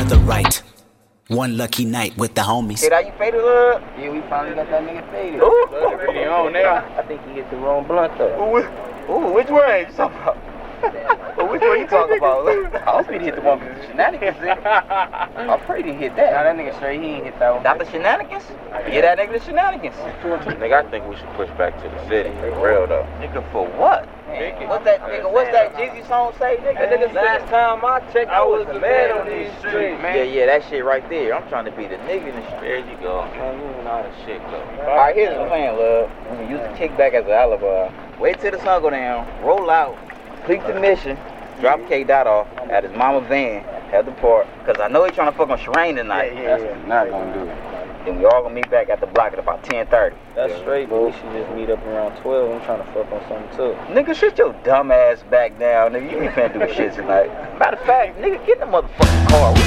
brother right. One lucky night with the homies. Hey, that you faded up? Yeah, we finally got that nigga faded. Ooh. He on now. I think he hit the wrong blunt though. Ooh, which one you talking about? Which one you talking about? I hope he hit the one with the shenanigans in. I pray he hit that. Nah, that nigga straight, he ain't hit that one. Not the shenanigans? Yeah, that nigga the shenanigans. Nigga, I think we should push back to the city. For real though. Nigga, for what? What's that Jeezy song say, nigga? Last time I checked, I was the man on these streets, man. Yeah, that shit right there. I'm trying to be the nigga in the street. There you go. Man, you know how the shit go. Alright, here's the plan, love. We can use the kickback as an alibi. Wait till the sun go down, roll out, complete the mission, drop K Dot off at his mama van at the park. Cause I know he trying to fuck on Sherane tonight. Yeah. Not gonna do it. Then we all gonna meet back at the block at about 10:30. That's straight, but we should just meet up around 12. I'm trying to fuck on something too. Nigga, shut your dumb ass back down, nigga. You ain't finna do shit tonight. Matter of fact, nigga, get in the motherfucking car.